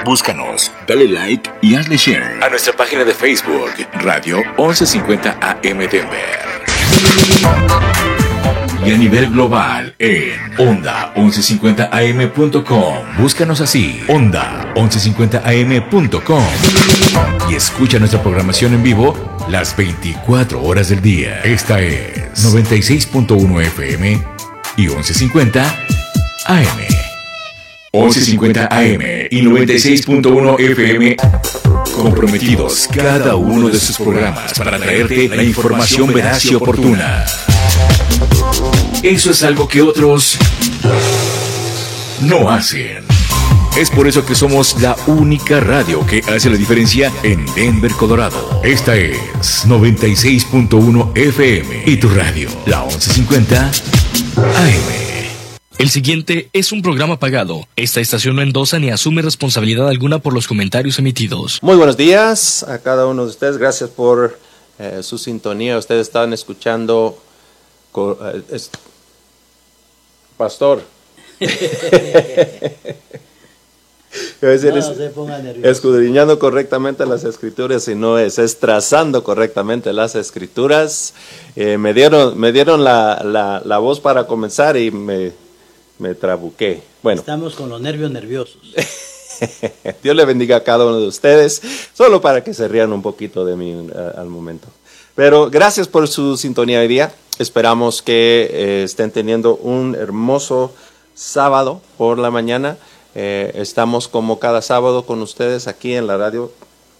Búscanos, dale like y hazle share a nuestra página de Facebook, Radio 1150 AM Denver. Y a nivel global en onda1150am.com. Búscanos así, onda1150am.com. Y escucha nuestra programación en vivo las 24 horas del día. Esta es 96.1 FM y 1150 AM. 1150 AM y 96.1 FM, comprometidos cada uno de sus programas para traerte la información veraz y oportuna. Eso es algo que otros no hacen. Es por eso que somos la única radio que hace la diferencia en Denver, Colorado. Esta es 96.1 FM y tu radio, la 1150 AM. El siguiente es un programa pagado. Esta estación no endosa ni asume responsabilidad alguna por los comentarios emitidos. Muy buenos días a cada uno de ustedes. Gracias por su sintonía. Ustedes estaban escuchando... Pastor. Escudriñando correctamente las escrituras, y no es trazando correctamente las escrituras. Me dieron la voz para comenzar y me trabuqué. Bueno. Estamos con los nervios nerviosos. Dios le bendiga a cada uno de ustedes, solo para que se rían un poquito de mí al momento. Pero gracias por su sintonía hoy día. Esperamos que estén teniendo un hermoso sábado por la mañana. Estamos como cada sábado con ustedes aquí en la radio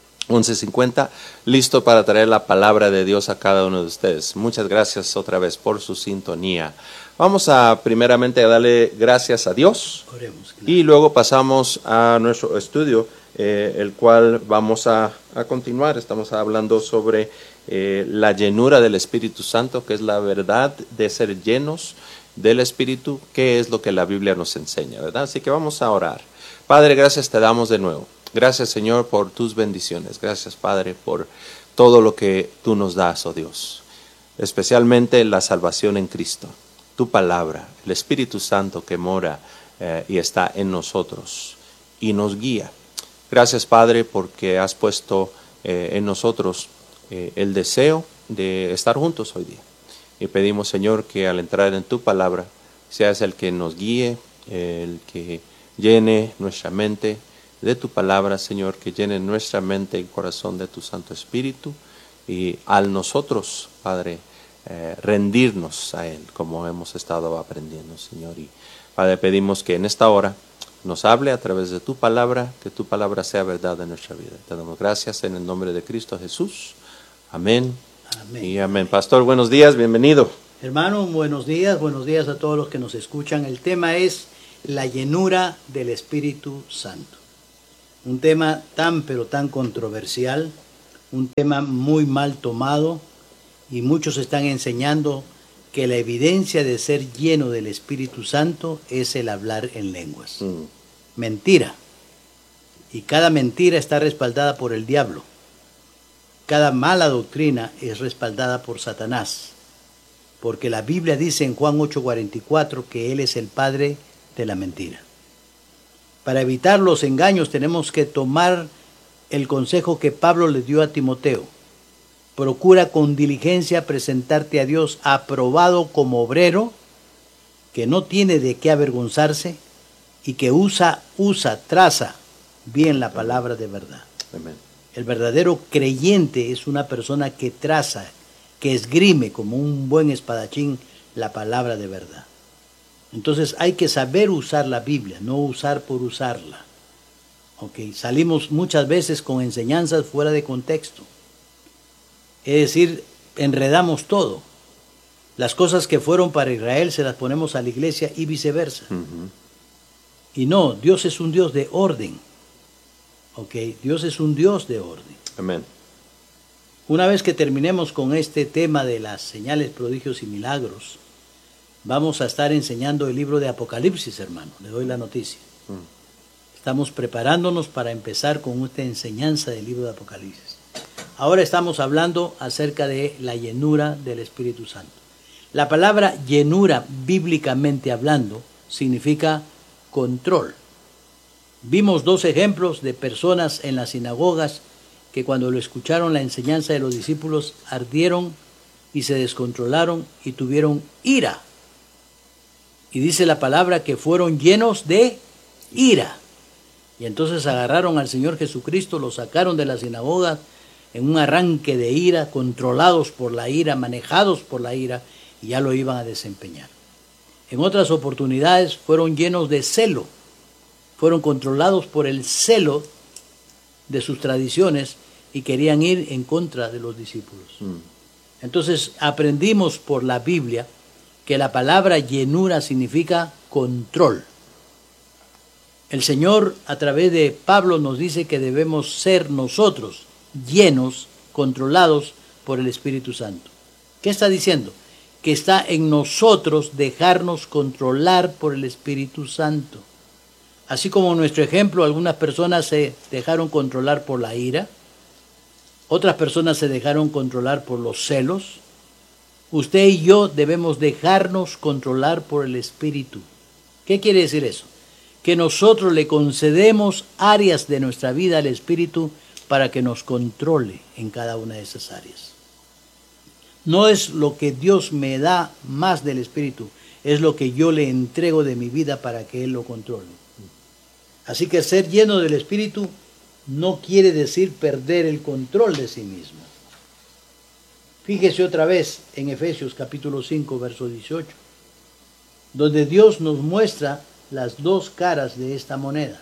1150, listo para traer la palabra de Dios a cada uno de ustedes. Muchas gracias otra vez por su sintonía. Vamos a primeramente darle gracias a Dios. Oremos, claro. Y luego pasamos a nuestro estudio, el cual vamos a continuar. Estamos hablando sobre la llenura del Espíritu Santo, que es la verdad de ser llenos del Espíritu, que es lo que la Biblia nos enseña, ¿verdad? Así que vamos a orar. Padre, gracias te damos de nuevo. Gracias, Señor, por tus bendiciones. Gracias, Padre, por todo lo que tú nos das, oh Dios. Especialmente la salvación en Cristo. Tu palabra, el Espíritu Santo que mora y está en nosotros y nos guía. Gracias, Padre, porque has puesto en nosotros el deseo de estar juntos hoy día. Y pedimos, Señor, que al entrar en tu palabra, seas el que nos guíe, el que llene nuestra mente de tu palabra, Señor, que llene nuestra mente y corazón de tu Santo Espíritu. Y al nosotros, Padre, rendirnos a Él, como hemos estado aprendiendo, Señor. Y Padre, pedimos que en esta hora nos hable a través de tu palabra, que tu palabra sea verdad en nuestra vida. Te damos gracias en el nombre de Cristo Jesús. Amén. Amén. Y amén. Pastor, buenos días, bienvenido. Hermano, buenos días a todos los que nos escuchan. El tema es la llenura del Espíritu Santo. Un tema tan pero tan controversial, un tema muy mal tomado, y muchos están enseñando que la evidencia de ser lleno del Espíritu Santo es el hablar en lenguas. Mentira. Y cada mentira está respaldada por el diablo. Cada mala doctrina es respaldada por Satanás. Porque la Biblia dice en Juan 8:44 que Él es el padre de la mentira. Para evitar los engaños tenemos que tomar el consejo que Pablo le dio a Timoteo. Procura con diligencia presentarte a Dios aprobado como obrero, que no tiene de qué avergonzarse y que traza bien la palabra de verdad. Amén. El verdadero creyente es una persona que traza, que esgrime como un buen espadachín la palabra de verdad. Entonces hay que saber usar la Biblia, no usar por usarla. Salimos muchas veces con enseñanzas fuera de contexto. Es decir, enredamos todo. Las cosas que fueron para Israel se las ponemos a la iglesia y viceversa. Y no, Dios es un Dios de orden. Dios es un Dios de orden. Amén. Una vez que terminemos con este tema de las señales, prodigios y milagros, vamos a estar enseñando el libro de Apocalipsis, hermano. Le doy la noticia. Estamos preparándonos para empezar con esta enseñanza del libro de Apocalipsis. Ahora estamos hablando acerca de la llenura del Espíritu Santo. La palabra llenura, bíblicamente hablando, significa control. Vimos dos ejemplos de personas en las sinagogas que cuando lo escucharon la enseñanza de los discípulos ardieron y se descontrolaron y tuvieron ira. Y dice la palabra que fueron llenos de ira. Y entonces agarraron al Señor Jesucristo, lo sacaron de la sinagoga en un arranque de ira, controlados por la ira, manejados por la ira, y ya lo iban a desempeñar. En otras oportunidades fueron llenos de celo, fueron controlados por el celo de sus tradiciones y querían ir en contra de los discípulos. Entonces aprendimos por la Biblia que la palabra llenura significa control. El Señor a través de Pablo nos dice que debemos ser nosotros llenos, controlados por el Espíritu Santo. ¿Qué está diciendo? Que está en nosotros dejarnos controlar por el Espíritu Santo. Así como nuestro ejemplo, algunas personas se dejaron controlar por la ira, otras personas se dejaron controlar por los celos. Usted y yo debemos dejarnos controlar por el Espíritu. ¿Qué quiere decir eso? Que nosotros le concedemos áreas de nuestra vida al Espíritu para que nos controle en cada una de esas áreas. No es lo que Dios me da más del Espíritu, es lo que yo le entrego de mi vida para que Él lo controle. Así que ser lleno del Espíritu no quiere decir perder el control de sí mismo. Fíjese otra vez en Efesios capítulo 5, verso 18, donde Dios nos muestra las dos caras de esta moneda.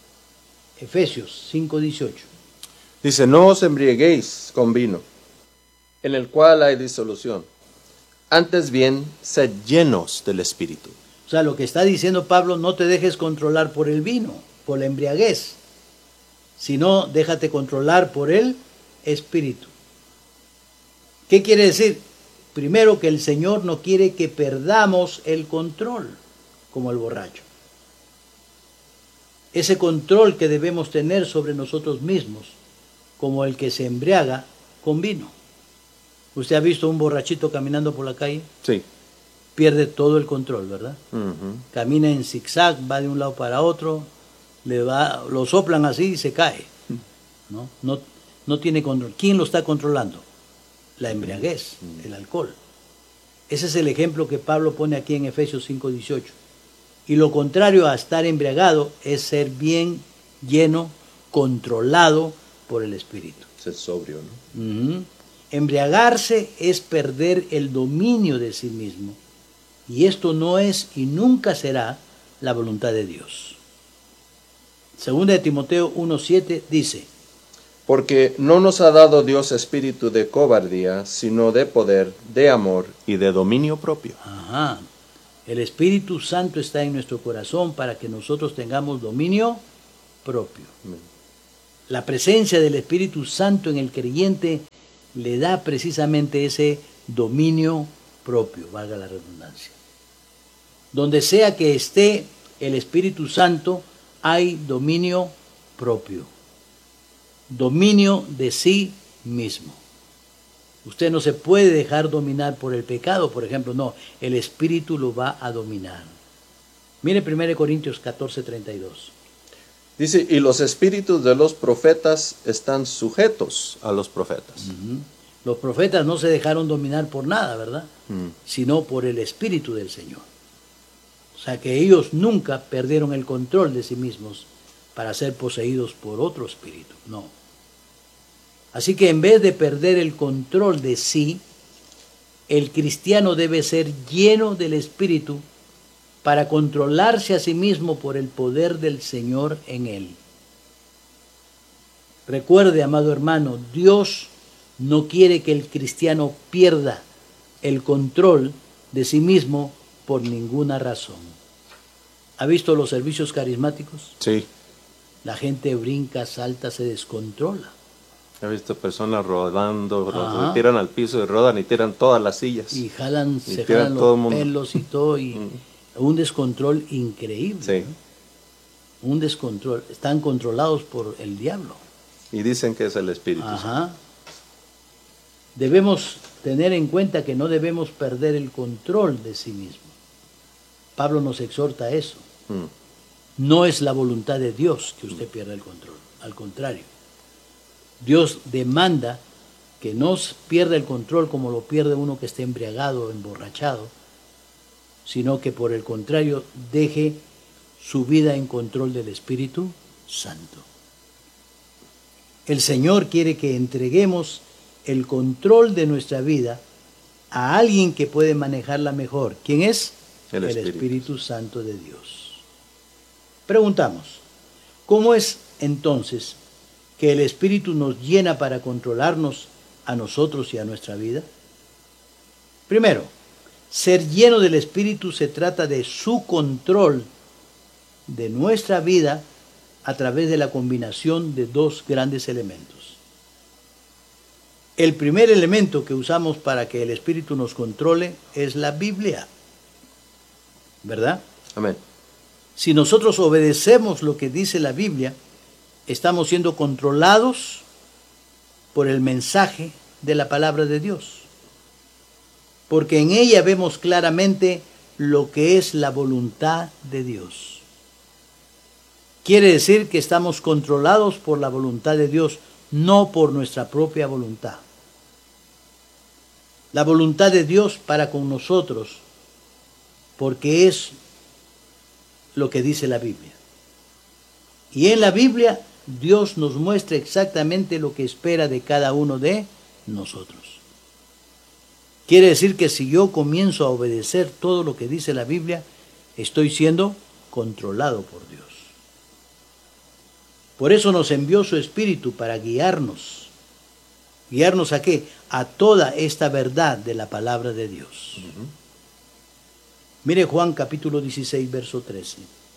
Efesios 5, 18. Dice, no os embriaguéis con vino, en el cual hay disolución. Antes bien, sed llenos del Espíritu. O sea, lo que está diciendo Pablo, no te dejes controlar por el vino, por la embriaguez, sino déjate controlar por el Espíritu. ¿Qué quiere decir? Primero, que el Señor no quiere que perdamos el control, como el borracho. Ese control que debemos tener sobre nosotros mismos, como el que se embriaga con vino. ¿Usted ha visto un borrachito caminando por la calle? Sí. Pierde todo el control, ¿verdad? Uh-huh. Camina en zigzag, va de un lado para otro, lo soplan así y se cae. No tiene control. ¿Quién lo está controlando? La embriaguez, el alcohol. Ese es el ejemplo que Pablo pone aquí en Efesios 5:18. Y lo contrario a estar embriagado es ser bien lleno, controlado por el Espíritu. Ser sobrio, ¿no? Embriagarse es perder el dominio de sí mismo. Y esto no es y nunca será la voluntad de Dios. Segunda de Timoteo 1:7 dice, porque no nos ha dado Dios espíritu de cobardía, sino de poder, de amor y de dominio propio. Ajá. El Espíritu Santo está en nuestro corazón para que nosotros tengamos dominio propio. Amén. La presencia del Espíritu Santo en el creyente le da precisamente ese dominio propio, valga la redundancia. Donde sea que esté el Espíritu Santo, hay dominio propio. Dominio de sí mismo. Usted no se puede dejar dominar por el pecado, por ejemplo, no, el Espíritu lo va a dominar. Mire 1 Corintios 14:32. Dice, y los espíritus de los profetas están sujetos a los profetas. Los profetas no se dejaron dominar por nada, ¿verdad? Sino por el Espíritu del Señor. O sea que ellos nunca perdieron el control de sí mismos para ser poseídos por otro espíritu, no. Así que en vez de perder el control de sí, el cristiano debe ser lleno del Espíritu para controlarse a sí mismo por el poder del Señor en él. Recuerde, amado hermano, Dios no quiere que el cristiano pierda el control de sí mismo por ninguna razón. ¿Ha visto los servicios carismáticos? Sí. La gente brinca, salta, se descontrola. He visto personas rodando, se tiran al piso y rodan y tiran todas las sillas. Y se jalan los pelos y todo, y un descontrol increíble. Sí. ¿No? Un descontrol. Están controlados por el diablo. Y dicen que es el Espíritu Santo. Debemos tener en cuenta que no debemos perder el control de sí mismo. Pablo nos exhorta a eso. No es la voluntad de Dios que usted pierda el control. Al contrario, Dios demanda que no pierda el control como lo pierde uno que esté embriagado o emborrachado, sino que por el contrario deje su vida en control del Espíritu Santo. El Señor quiere que entreguemos el control de nuestra vida a alguien que puede manejarla mejor. ¿Quién es? El Espíritu Santo de Dios. Preguntamos, ¿cómo es entonces que el Espíritu nos llena para controlarnos a nosotros y a nuestra vida? Primero, ser lleno del Espíritu se trata de su control de nuestra vida a través de la combinación de dos grandes elementos. El primer elemento que usamos para que el Espíritu nos controle es la Biblia, ¿verdad? Amén. Si nosotros obedecemos lo que dice la Biblia, estamos siendo controlados por el mensaje de la palabra de Dios, porque en ella vemos claramente lo que es la voluntad de Dios. Quiere decir que estamos controlados por la voluntad de Dios, no por nuestra propia voluntad. La voluntad de Dios para con nosotros, porque es lo que dice la Biblia. Y en la Biblia Dios nos muestra exactamente lo que espera de cada uno de nosotros. Quiere decir que si yo comienzo a obedecer todo lo que dice la Biblia, estoy siendo controlado por Dios. Por eso nos envió su Espíritu para guiarnos. ¿Guiarnos a qué? A toda esta verdad de la palabra de Dios. Mire Juan capítulo 16, verso 13.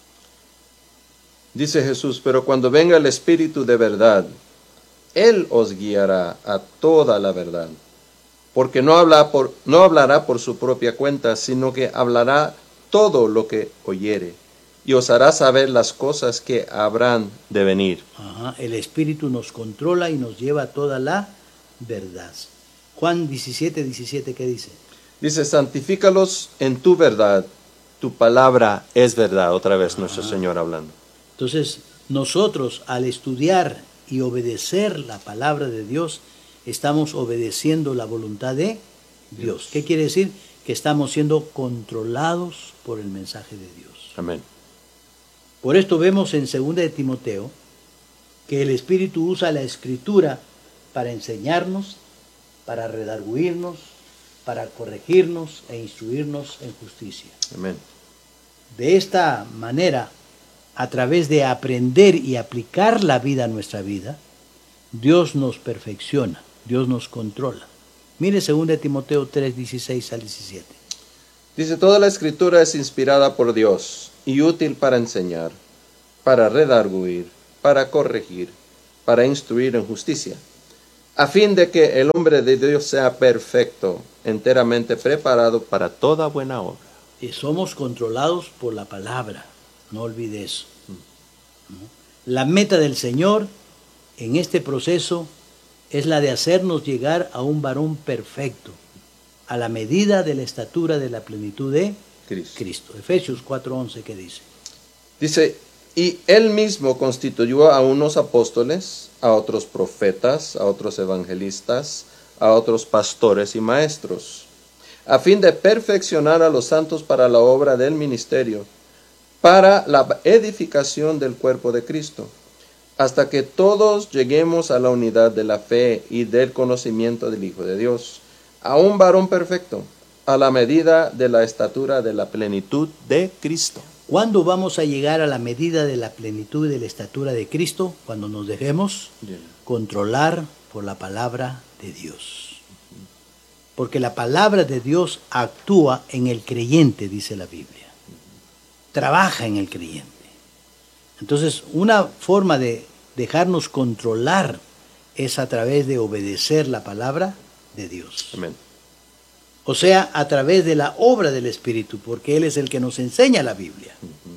Dice Jesús, pero cuando venga el Espíritu de verdad, Él os guiará a toda la verdad. Porque no hablará por su propia cuenta, sino que hablará todo lo que oyere, y os hará saber las cosas que habrán de venir. El Espíritu nos controla y nos lleva a toda la verdad. Juan 17, 17, ¿qué dice? Dice, santifícalos en tu verdad, tu palabra es verdad. Otra vez nuestro Señor hablando. Entonces, nosotros al estudiar y obedecer la palabra de Dios, estamos obedeciendo la voluntad de Dios. ¿Qué quiere decir? Que estamos siendo controlados por el mensaje de Dios. Amén. Por esto vemos en 2 de Timoteo que el Espíritu usa la Escritura para enseñarnos, para redarguirnos, para corregirnos e instruirnos en justicia. Amén. De esta manera, a través de aprender y aplicar la vida a nuestra vida, Dios nos perfecciona, Dios nos controla. Mire 2 de Timoteo 3, 16 al 17. Dice, toda la Escritura es inspirada por Dios y útil para enseñar, para redarguir, para corregir, para instruir en justicia, a fin de que el hombre de Dios sea perfecto, enteramente preparado para toda buena obra. Y somos controlados por la palabra, no olvide eso. La meta del Señor en este proceso es la de hacernos llegar a un varón perfecto, a la medida de la estatura de la plenitud de Cristo. Efesios 4:11, ¿qué dice? Dice, y Él mismo constituyó a unos apóstoles, a otros profetas, a otros evangelistas, a otros pastores y maestros, a fin de perfeccionar a los santos para la obra del ministerio, para la edificación del cuerpo de Cristo, hasta que todos lleguemos a la unidad de la fe y del conocimiento del Hijo de Dios, a un varón perfecto, a la medida de la estatura de la plenitud de Cristo. ¿Cuándo vamos a llegar a la medida de la plenitud y de la estatura de Cristo? Cuando nos dejemos controlar por la palabra de Dios. Porque la palabra de Dios actúa en el creyente, dice la Biblia. Trabaja en el creyente. Entonces, una forma de dejarnos controlar es a través de obedecer la palabra de Dios. Amén. O sea, a través de la obra del Espíritu, porque Él es el que nos enseña la Biblia.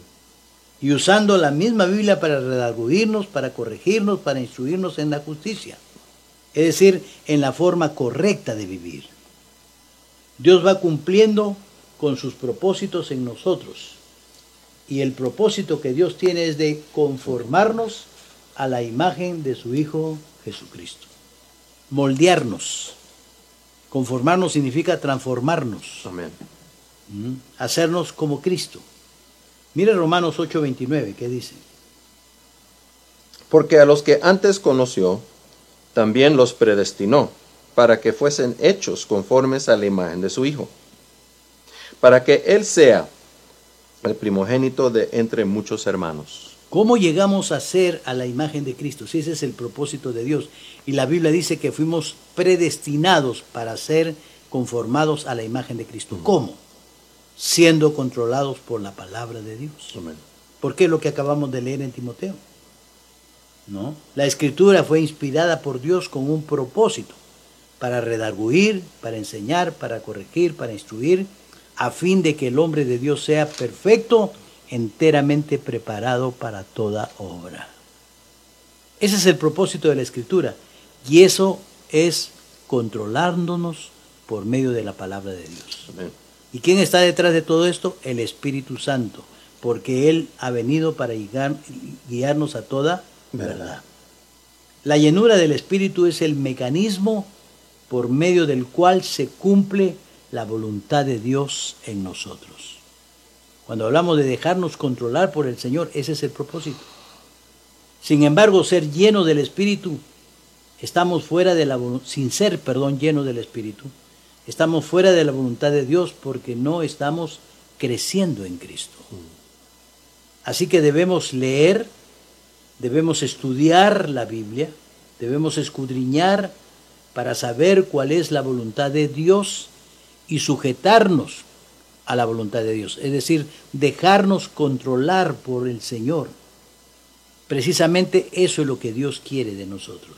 Y usando la misma Biblia para redarguirnos, para corregirnos, para instruirnos en la justicia. Es decir, en la forma correcta de vivir. Dios va cumpliendo con sus propósitos en nosotros. Y el propósito que Dios tiene es de conformarnos a la imagen de su Hijo Jesucristo. Moldearnos. Conformarnos significa transformarnos. Amén. Hacernos como Cristo. Mire Romanos 8:29, ¿qué dice? Porque a los que antes conoció, también los predestinó, para que fuesen hechos conformes a la imagen de su Hijo, para que Él sea el primogénito de entre muchos hermanos. ¿Cómo llegamos a ser a la imagen de Cristo? Si ese es el propósito de Dios. Y la Biblia dice que fuimos predestinados para ser conformados a la imagen de Cristo. ¿Cómo? Siendo controlados por la palabra de Dios. Amén. Porque es lo que acabamos de leer en Timoteo. ¿No? La Escritura fue inspirada por Dios con un propósito, para redarguir, para enseñar, para corregir, para instruir, a fin de que el hombre de Dios sea perfecto, enteramente preparado para toda obra. Ese es el propósito de la Escritura, y eso es controlándonos por medio de la palabra de Dios. Amén. ¿Y quién está detrás de todo esto? El Espíritu Santo, porque Él ha venido para guiarnos a toda verdad. La llenura del Espíritu es el mecanismo por medio del cual se cumple la voluntad de Dios en nosotros. Cuando hablamos de dejarnos controlar por el Señor, ese es el propósito. Sin embargo, ser lleno del Espíritu, estamos fuera de la sin ser, lleno del Espíritu, estamos fuera de la voluntad de Dios porque no estamos creciendo en Cristo. Así que debemos leer, debemos estudiar la Biblia, debemos escudriñar para saber cuál es la voluntad de Dios y sujetarnos a la voluntad de Dios, es decir, dejarnos controlar por el Señor. Precisamente eso es lo que Dios quiere de nosotros.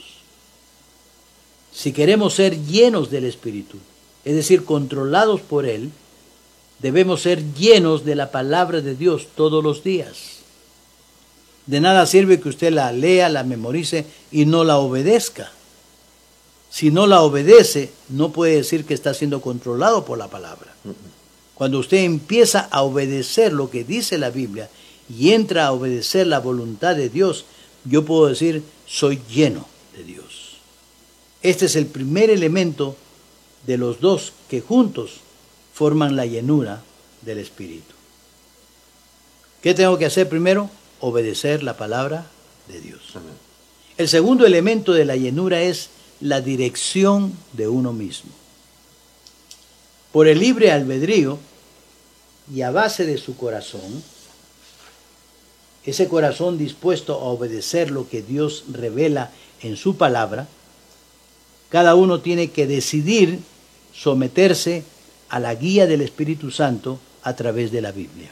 Si queremos ser llenos del Espíritu, es decir, controlados por Él, debemos ser llenos de la palabra de Dios todos los días. De nada sirve que usted la lea, la memorice y no la obedezca. Si no la obedece, no puede decir que está siendo controlado por la palabra. Cuando usted empieza a obedecer lo que dice la Biblia y entra a obedecer la voluntad de Dios, yo puedo decir, soy lleno de Dios. Este es el primer elemento de los dos que juntos forman la llenura del Espíritu. ¿Qué tengo que hacer primero? Obedecer la palabra de Dios. Amén. El segundo elemento de la llenura es la dirección de uno mismo. Por el libre albedrío y a base de su corazón, ese corazón dispuesto a obedecer lo que Dios revela en su palabra, cada uno tiene que decidir someterse a la guía del Espíritu Santo a través de la Biblia.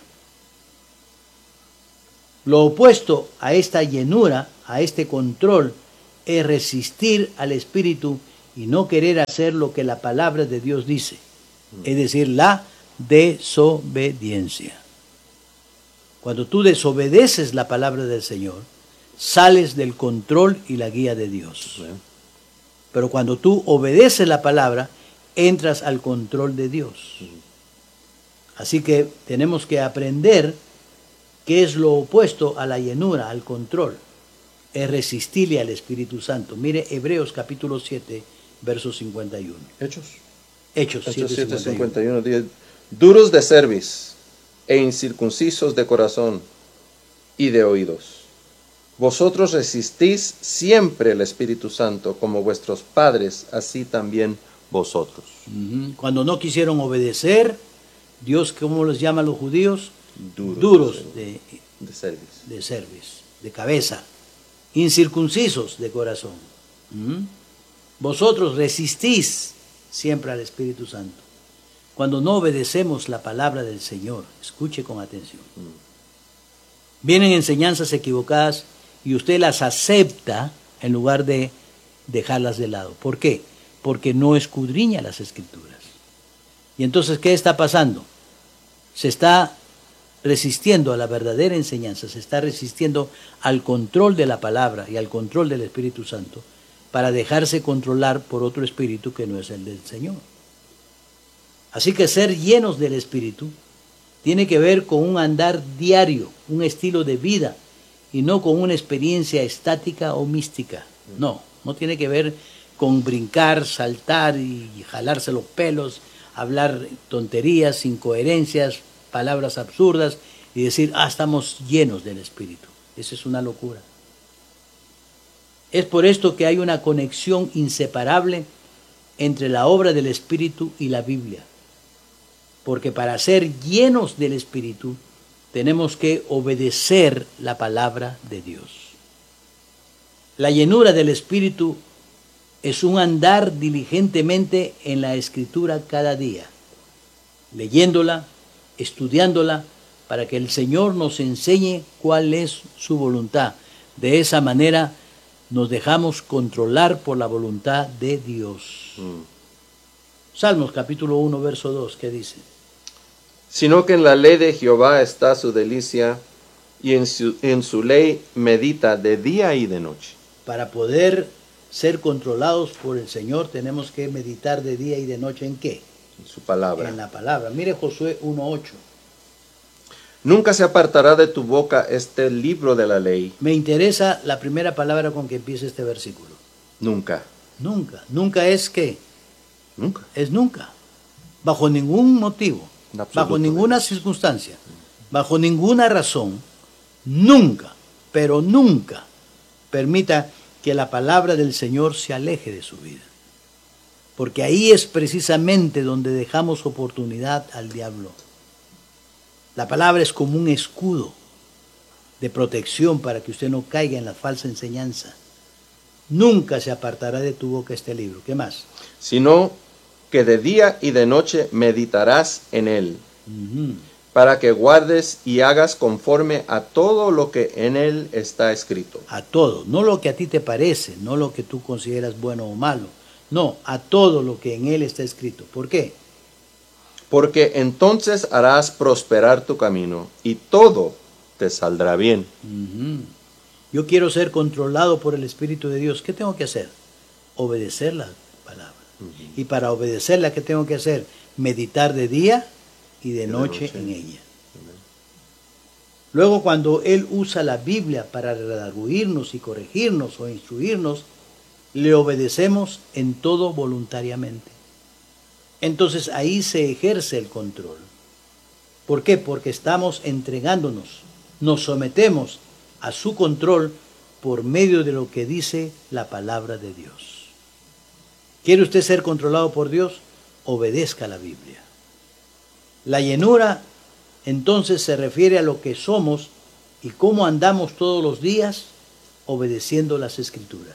Lo opuesto a esta llenura, a este control, es resistir al Espíritu y no querer hacer lo que la palabra de Dios dice, es decir, la desobediencia. Cuando tú desobedeces la palabra del Señor, sales del control y la guía de Dios. Pero cuando tú obedeces la palabra, entras al control de Dios. Así que tenemos que aprender qué es lo opuesto a la llenura, al control. Es resistirle al Espíritu Santo. Mire Hebreos capítulo 7, verso 51. Hechos 7, 51 dice, duros de cerviz e incircuncisos de corazón y de oídos. Vosotros resistís siempre el Espíritu Santo, como vuestros padres, así también vosotros. Cuando no quisieron obedecer, Dios, ¿cómo los llama a los judíos? Duros de cerviz. cerviz, de cabeza, incircuncisos de corazón. Vosotros resistís siempre al Espíritu Santo. Cuando no obedecemos la palabra del Señor, escuche con atención. Vienen enseñanzas equivocadas y usted las acepta en lugar de dejarlas de lado. ¿Por qué? Porque no escudriña las Escrituras. Y entonces, ¿qué está pasando? Se está resistiendo a la verdadera enseñanza, se está resistiendo al control de la palabra y al control del Espíritu Santo para dejarse controlar por otro espíritu que no es el del Señor. Así que ser llenos del Espíritu Tiene que ver con un andar diario, un estilo de vida, y no con una experiencia estática o mística. No, no tiene que ver con brincar, saltar y jalarse los pelos, hablar tonterías, incoherencias, palabras absurdas y decir, estamos llenos del Espíritu. Esa es una locura. Es por esto que hay una conexión inseparable entre la obra del Espíritu y la Biblia. Porque para ser llenos del Espíritu tenemos que obedecer la palabra de Dios. La llenura del Espíritu es un andar diligentemente en la Escritura cada día, leyéndola, estudiándola, para que el Señor nos enseñe cuál es su voluntad. De esa manera nos dejamos controlar por la voluntad de Dios. Salmos capítulo 1, verso 2, ¿qué dice? Sino que en la ley de Jehová está su delicia, y en su ley medita de día y de noche. Para poder ser controlados por el Señor tenemos que meditar de día y de noche, ¿en qué? En su palabra. En la palabra. Mire Josué 1:8. Nunca se apartará de tu boca este libro de la ley. Me interesa la primera palabra con que empieza este versículo. Nunca. Nunca. Nunca es ¿qué? Nunca. Es nunca. Bajo ningún motivo, bajo ninguna circunstancia, bajo ninguna razón, nunca, pero nunca permita que la palabra del Señor se aleje de su vida. Porque ahí es precisamente donde dejamos oportunidad al diablo. La palabra es como un escudo de protección para que usted no caiga en la falsa enseñanza. Nunca se apartará de tu boca este libro. ¿Qué más? Sino que de día y de noche meditarás en él, para que guardes y hagas conforme a todo lo que en él está escrito. A todo, no lo que a ti te parece, no lo que tú consideras bueno o malo, no, a todo lo que en él está escrito. ¿Por qué? Porque entonces harás prosperar tu camino y todo te saldrá bien. Yo quiero ser controlado por el Espíritu de Dios. ¿Qué tengo que hacer? Obedecer la palabra. Y para obedecerla, ¿qué tengo que hacer? Meditar de día y de noche en ella. Luego, cuando Él usa la Biblia para redarguirnos y corregirnos o instruirnos, le obedecemos en todo voluntariamente. Entonces ahí se ejerce el control. ¿Por qué? Porque estamos entregándonos, nos sometemos a su control por medio de lo que dice la palabra de Dios. ¿Quiere usted ser controlado por Dios? Obedezca la Biblia. La llenura entonces se refiere a lo que somos y cómo andamos todos los días obedeciendo las Escrituras.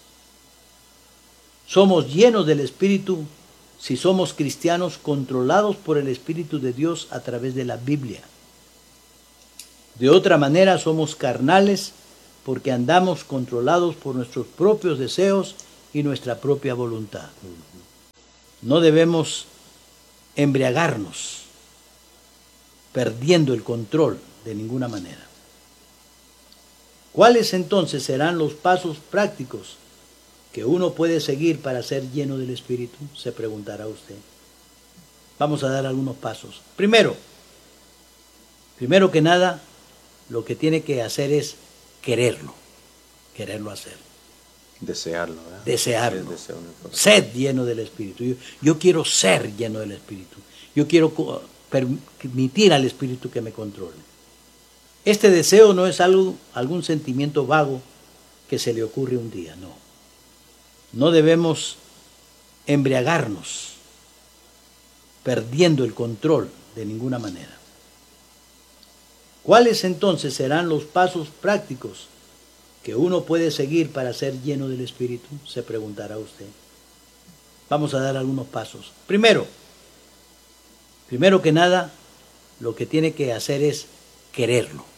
Somos llenos del Espíritu si somos cristianos controlados por el Espíritu de Dios a través de la Biblia. De otra manera somos carnales porque andamos controlados por nuestros propios deseos y nuestra propia voluntad. No debemos embriagarnos perdiendo el control de ninguna manera. ¿Cuáles entonces serán los pasos prácticos que uno puede seguir para ser lleno del Espíritu? Se preguntará usted. Vamos a dar algunos pasos. Primero que nada, lo que tiene que hacer es quererlo hacer. Desearlo, ¿verdad? Desearlo. Sed lleno del Espíritu. Yo quiero ser lleno del Espíritu. Yo quiero permitir al Espíritu que me controle. Este deseo no es algún sentimiento vago que se le ocurre un día, no. No debemos embriagarnos perdiendo el control de ninguna manera. ¿Cuáles entonces serán los pasos prácticos que uno puede seguir para ser lleno del Espíritu? Se preguntará usted. Vamos a dar algunos pasos. Primero que nada, lo que tiene que hacer es quererlo